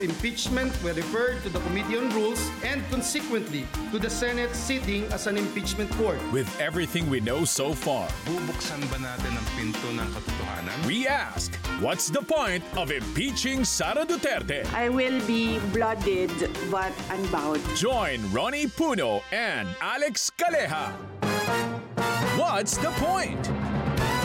Impeachment were referred to the Committee on Rules and consequently to the Senate sitting as an impeachment court. With everything we know so far, Bubuksan ba natin ang pinto ng katotohanan? we ask, what's the point of impeaching Sara Duterte? I will be blooded but unbowed. Join Ronnie Puno and Alex Calleja. What's the point?